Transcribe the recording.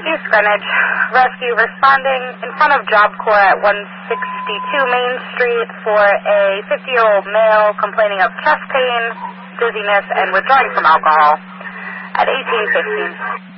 East Greenwich. Rescue responding in front of Job Corps at 162 Main Street for a 50-year-old male complaining of chest pain, dizziness, and withdrawing from alcohol at 1815.